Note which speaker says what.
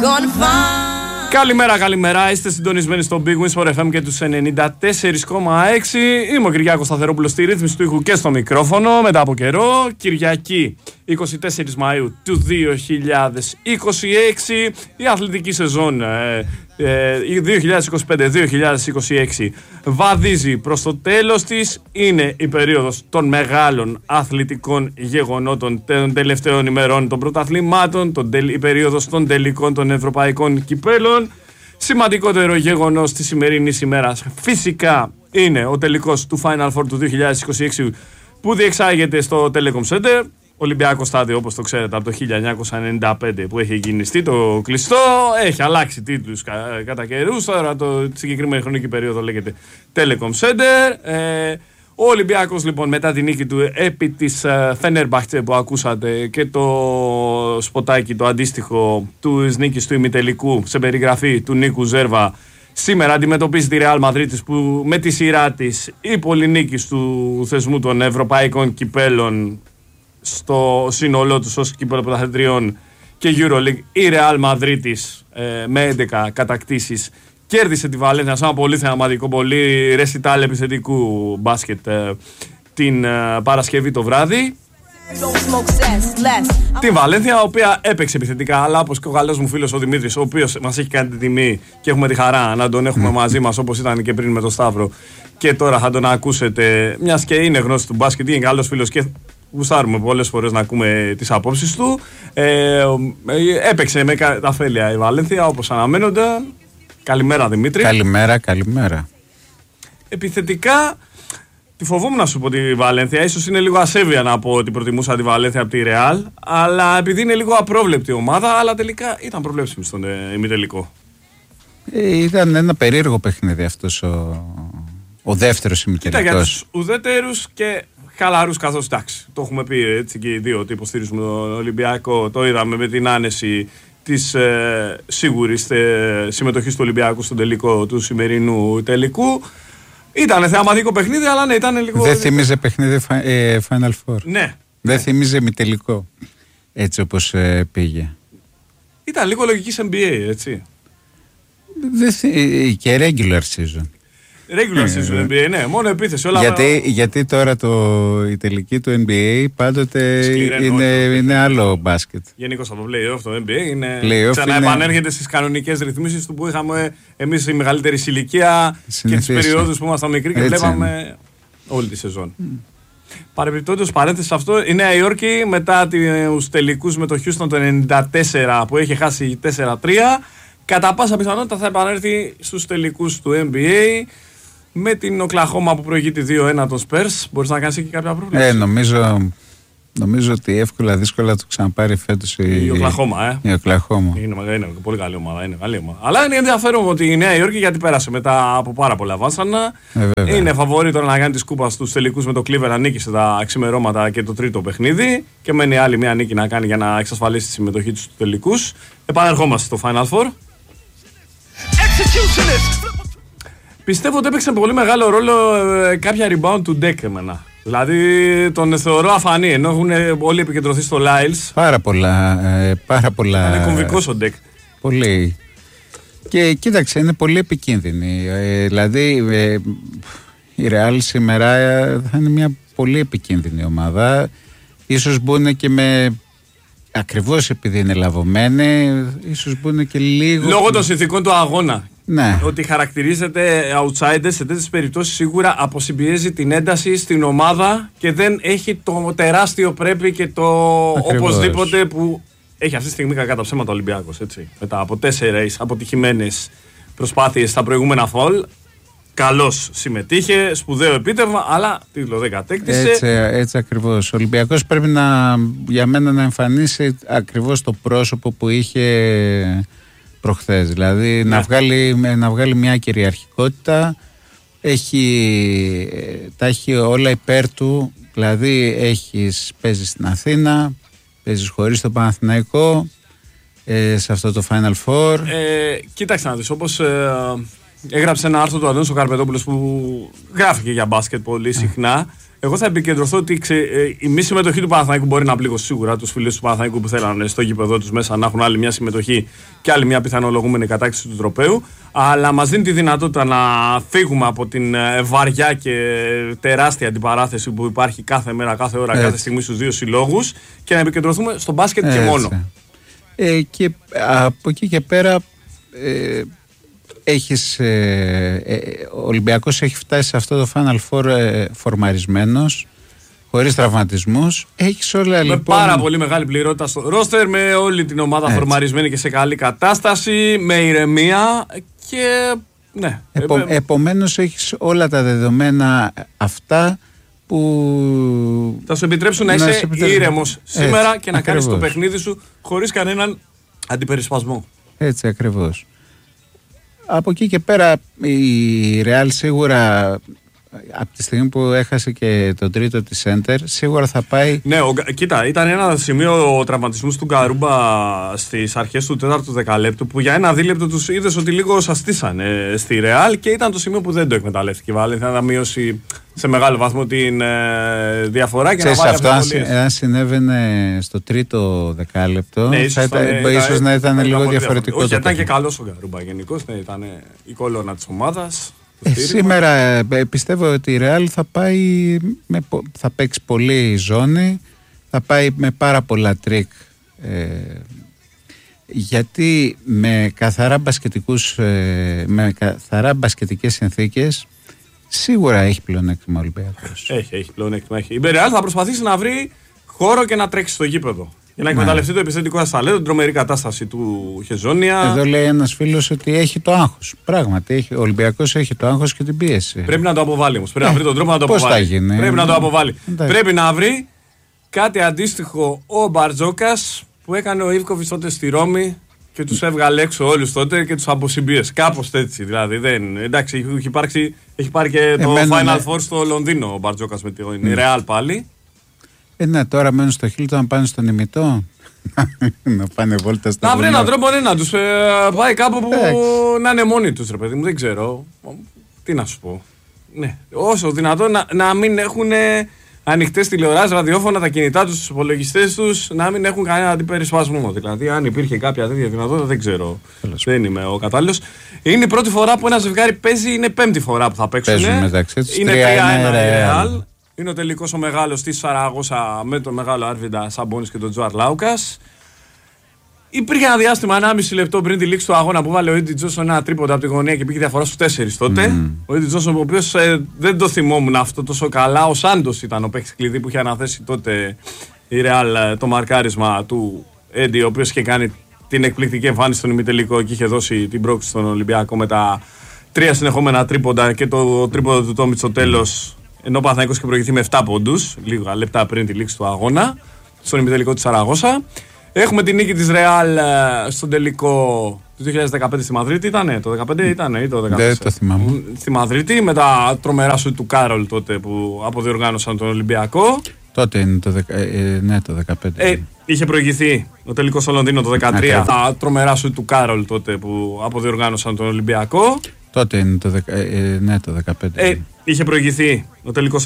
Speaker 1: Καλημέρα, καλημέρα. Είστε συντονισμένοι στο Big Wins for FM και τους 94,6. Είμαι ο Κυριάκος Σταθερόπουλος στη ρύθμιση του ήχου και στο μικρόφωνο. Μετά από καιρό, Κυριακή 24 Μαΐου του 2026. Η αθλητική σεζόν 2025-2026 βαδίζει προς το τέλος της. Είναι η περίοδος των μεγάλων αθλητικών γεγονότων των τελευταίων ημερών των πρωταθλημάτων, η περίοδος των τελικών των ευρωπαϊκών κυπέλων. Σημαντικότερο γεγονός της σημερινής ημέρας φυσικά είναι ο τελικός του Final Four του 2026 που διεξάγεται στο Telecom Center. Ολυμπιακό στάδιο, όπως το ξέρετε, από το 1995 που έχει εγκαινιστεί το κλειστό. Έχει αλλάξει τίτλους κατά καιρούς. Τώρα τη συγκεκριμένη χρονική περίοδο λέγεται Telecom Center. Ο Ολυμπιακός λοιπόν μετά τη νίκη του επί της Φενέρμπαχτσε που ακούσατε και το σποτάκι το αντίστοιχο του νίκης του ημιτελικού σε περιγραφή του Νίκου Ζέρβα, σήμερα αντιμετωπίζει τη Ρεάλ Μαδρίτης που με τη σειρά της η πολυνίκης του θεσμού των ευρωπαϊκών κυπέλων στο σύνολό τους ως κύπελλο πρωταθλητριών και EuroLeague, η Real Μαδρίτης με 11 κατακτήσεις κέρδισε τη Βαλένθια σε ένα πολύ θεαματικό, πολύ ρεσιτάλ επιθετικού μπάσκετ την Παρασκευή το βράδυ. Την Βαλένθια, η οποία έπαιξε επιθετικά, αλλά όπως και ο καλός μου φίλος ο Δημήτρης, ο οποίος μας έχει κάνει την τιμή και έχουμε τη χαρά να τον έχουμε μαζί μας, όπως ήταν και πριν με τον Σταύρο, και τώρα θα τον ακούσετε, μιας και είναι γνώση του μπάσκετ, είναι καλός φίλος και γουστάρουμε πολλές φορές να ακούμε τις απόψεις του. Έπαιξε με καταφέλεια η Βαλένθια όπως αναμένονται. Καλημέρα Δημήτρη.
Speaker 2: Καλημέρα, καλημέρα.
Speaker 1: Επιθετικά τη φοβόμουν να σου πω τη Βαλένθια. Ίσως είναι λίγο ασέβεια να πω ότι προτιμούσα τη Βαλένθια από τη Ρεάλ, αλλά επειδή είναι λίγο απρόβλεπτη ομάδα, αλλά τελικά ήταν προβλέψιμη στον ημιτελικό.
Speaker 2: Ήταν ένα περίεργο παιχνίδι αυτός ο δεύτερος ημιτελικός.
Speaker 1: Κοίτα, για τους ουδέτερους και χαλαρούς, καθώς εντάξει, το έχουμε πει έτσι και οι δύο ότι υποστηρίζουμε τον Ολυμπιακό. Το είδαμε με την άνεση της σίγουρης συμμετοχής του Ολυμπιακού στον τελικό του σημερινού τελικού. Ήταν θεαματικό παιχνίδι, αλλά ναι, ήταν λίγο.
Speaker 2: Δεν θύμιζε παιχνίδι Final Four.
Speaker 1: Ναι.
Speaker 2: Δεν θύμιζε ημιτελικό. Έτσι όπως πήγε.
Speaker 1: Ήταν λίγο λογικής NBA, έτσι.
Speaker 2: Και regular season.
Speaker 1: Regular season NBA, ναι, μόνο επίθεση. Όλα
Speaker 2: γιατί τώρα η τελική του NBA πάντοτε είναι άλλο μπάσκετ.
Speaker 1: Γενικώς από play-off το NBA είναι ξαναεπανέρχεται στις κανονικές ρυθμίσεις του που είχαμε εμείς η μεγαλύτερη ηλικία και τις περιόδους που ήμασταν μικροί και βλέπαμε όλη τη σεζόν. Παρεμπιπτόντως, παρένθεση σε αυτό, η Νέα Υόρκη μετά τους τελικούς με το Houston το 1994 που είχε χάσει 4-3, κατά πάσα πιθανότητα θα επανέλθει στους τελικούς του NBA με την Οκλαχώμα που προηγείται 2-1 των Spurs. Μπορείς να κάνεις εκεί κάποια πρόβλεψη?
Speaker 2: Νομίζω ότι εύκολα δύσκολα το ξαναπάρει φέτος
Speaker 1: η Οκλαχώμα.
Speaker 2: Η Οκλαχώμα.
Speaker 1: Είναι πολύ καλή ομάδα, είναι καλή ομάδα. Αλλά είναι ενδιαφέρον ότι η Νέα Υόρκη, γιατί πέρασε μετά από πάρα πολλά βάσανα, είναι φαβορί τώρα να κάνει τη σκούπα στους τελικούς με το Cleveland, νίκησε τα ξημερώματα και το τρίτο παιχνίδι και μένει άλλη μια νίκη να κάνει για να εξασφαλίσει τη συμμετοχή του στους τελικούς. Επανερχόμαστε στο Final Four. Πιστεύω ότι έπαιξε πολύ μεγάλο ρόλο κάποια rebound του Ντεκ εμένα. Δηλαδή τον θεωρώ αφανή, ενώ έχουν όλοι επικεντρωθεί στο Lyles.
Speaker 2: Πάρα πολλά.
Speaker 1: Είναι κομβικός ο Ντεκ.
Speaker 2: Πολύ. Και κοίταξε, είναι πολύ επικίνδυνη. Δηλαδή η Real σήμερα θα είναι μια πολύ επικίνδυνη ομάδα. Ίσως μπουν και με... Ακριβώς επειδή είναι λαβωμένοι, ίσως μπουν και λίγο...
Speaker 1: Λόγω των συνθηκών του αγώνα.
Speaker 2: Ναι.
Speaker 1: Ότι χαρακτηρίζεται outsiders σε τέτοιες περιπτώσεις, σίγουρα αποσυμπιέζει την ένταση στην ομάδα και δεν έχει το τεράστιο πρέπει και το
Speaker 2: ακριβώς.
Speaker 1: Οπωσδήποτε που έχει αυτή τη στιγμή κακά τα ψέματα ο Ολυμπιακός. Μετά από 4 αποτυχημένες προσπάθειες στα προηγούμενα φολ. Καλώς συμμετείχε, σπουδαίο επίτευγμα, αλλά τίτλο δεν κατέκτησε.
Speaker 2: Έτσι ακριβώς. Ο Ολυμπιακός πρέπει για μένα να εμφανίσει ακριβώς το πρόσωπο που είχε προχθές. Δηλαδή να βγάλει μια κυριαρχικότητα. Τα έχει όλα υπέρ του. Δηλαδή παίζεις στην Αθήνα, παίζεις χωρίς το Παναθηναϊκό σε αυτό το Final Four.
Speaker 1: Κοίταξε να δεις, όπως έγραψε ένα άρθρο του Αντώνης ο Καρπετόπουλος που γράφει και για μπάσκετ πολύ συχνά. Εγώ θα επικεντρωθώ ότι η μη συμμετοχή του Παναθηναϊκού μπορεί να πλήγωσει σίγουρα τους φίλους του Παναθηναϊκού που θέλανε στο γήπεδο τους μέσα να έχουν άλλη μια συμμετοχή και άλλη μια πιθανολογούμενη κατάκτηση του τροπαίου. Αλλά μας δίνει τη δυνατότητα να φύγουμε από την βαριά και τεράστια αντιπαράθεση που υπάρχει κάθε μέρα, κάθε ώρα, κάθε στιγμή στους δύο συλλόγους και να επικεντρωθούμε στο μπάσκετ και μόνο.
Speaker 2: Και από εκεί και πέρα. Ο Ολυμπιακός έχει φτάσει σε αυτό το Final Four φορμαρισμένος, χωρίς τραυματισμούς. Έχεις όλα
Speaker 1: με πάρα πολύ μεγάλη πληρότητα στο ρόστερ, με όλη την ομάδα φορμαρισμένη και σε καλή κατάσταση, με ηρεμία και ναι.
Speaker 2: Επομένως έχεις όλα τα δεδομένα αυτά που
Speaker 1: θα σου επιτρέψουν να είσαι ήρεμος σήμερα και να κάνεις το παιχνίδι σου χωρίς κανέναν αντιπερισπασμό.
Speaker 2: Έτσι ακριβώς. Από εκεί και πέρα η Real σίγουρα από τη στιγμή που έχασε και το τρίτο της Center σίγουρα θα πάει.
Speaker 1: Ναι, κοίτα, ήταν ένα σημείο τραυματισμού του Γκαρούμπα στις αρχές του 4ου δεκαλέπτου που για ένα δίλεπτο τους είδες ότι λίγο σαστήσανε στη Real και ήταν το σημείο που δεν το εκμεταλλεύτηκε. Βαλένθια να μείωσει σε μεγάλο βαθμό την διαφορά και
Speaker 2: ξέρεις,
Speaker 1: να βάλει
Speaker 2: αυτό αν συνέβαινε στο τρίτο δεκάλεπτο, ναι, ίσως να ήταν λίγο διαφορετικό.
Speaker 1: Όχι, ήταν και καλός ο Γκαρούμπα γενικώς, ναι, ήταν η κολόνα της ομάδας.
Speaker 2: Σήμερα πιστεύω ότι η Real θα παίξει πολύ ζώνη, θα πάει με πάρα πολλά τρίκ, γιατί με καθαρά μπασκετικές συνθήκες σίγουρα έχει πλεονέκτημα ο Ολυμπιακός.
Speaker 1: Έχει πλεονέκτημα. Η Real θα προσπαθήσει να βρει χώρο και να τρέξει στο γήπεδο. Για να εκμεταλλευτεί το επιθετικό ασταλέτο, την τρομερή κατάσταση του Χεζόνια.
Speaker 2: Εδώ λέει ένας φίλος ότι έχει το άγχος. Πράγματι, ο Ολυμπιακός έχει το άγχος και την πίεση.
Speaker 1: Πρέπει να το αποβάλει όμως. Πρέπει να βρει τον τρόπο να το αποβάλει.
Speaker 2: Πώς θα γίνει.
Speaker 1: Πρέπει να το αποβάλει. Πρέπει να βρει κάτι αντίστοιχο ο Μπαρτζόκας που έκανε ο Ιβκοβιτς τότε στη Ρώμη και τους έβγαλε έξω όλους τότε και τους αποσυμπίεσε. Κάπως έτσι δηλαδή. Εντάξει, έχει πάρει και το Final Four στο Λονδίνο ο Μπαρτζόκας με την Real πάλι.
Speaker 2: Ναι, τώρα μένουν στο Χίλτον να πάνε στον ημιτό. Να πάνε βόλτα στο
Speaker 1: να βρει έναν τρόπο να τους πάει κάπου που να είναι μόνοι τους, ρε παιδί μου. Δεν ξέρω. Τι να σου πω. Ναι. Όσο δυνατόν να μην έχουν ανοιχτές τηλεοράσεις, ραδιόφωνα, τα κινητά τους, τους υπολογιστές τους, να μην έχουν κανένα αντιπερισπασμό. Δηλαδή, αν υπήρχε κάποια τέτοια δυνατότητα, δεν ξέρω. Δεν είμαι ο κατάλληλος. Είναι η πρώτη φορά που ένα ζευγάρι παίζει, είναι πέμπτη φορά που θα παίξουν. Είναι 3-1 Real. Είναι ο τελικός ο μεγάλος της Σαραγώσα με τον μεγάλο Άρβιντα Σαμπόνις και τον Τζοαρ Λάουκας. Υπήρχε ένα διάστημα 1,5 λεπτό πριν τη λήξη του αγώνα που βάλε ο Έντι Τζόνσον ένα τρίποντα από τη γωνία και πήγε διαφορά στους 4 τότε. Ο Έντι Τζόνσον, ο οποίος δεν το θυμόμουν αυτό τόσο καλά. Ο Σάντος ήταν ο παίκτης κλειδί που είχε αναθέσει τότε η Real το μαρκάρισμα του Έντι, ο οποίος είχε κάνει την εκπληκτική εμφάνιση στον ημιτελικό και είχε δώσει την πρόκληση στον Ολυμπιακό με τα 3 συνεχόμενα τρίποντα και το τρίποντα του Τόμιτς στο τέλος. Ενώ ο Παναθηναϊκός είχε προηγηθεί με 7 πόντους, λίγα λεπτά πριν τη λήξη του αγώνα, στον ημιτελικό της Σαραγώσα. Έχουμε την νίκη της Real στον τελικό του 2015 στη Μαδρίτη. Ήτανε το 2015 ή το 2014?
Speaker 2: Δεν το θυμάμαι.
Speaker 1: Στη Μαδρίτη με τα τρομερά σου του Κάρολ τότε που αποδιοργάνωσαν τον Ολυμπιακό.
Speaker 2: Τότε είναι το 2015.
Speaker 1: Είχε προηγηθεί ο τελικός στο Λονδίνο το 2013. Τα τρομερά σου του Κάρολ τότε που αποδιοργάνωσαν τον Ολυμπιακό.
Speaker 2: Τότε είναι το 2015.
Speaker 1: Είχε προηγηθεί ο τελικός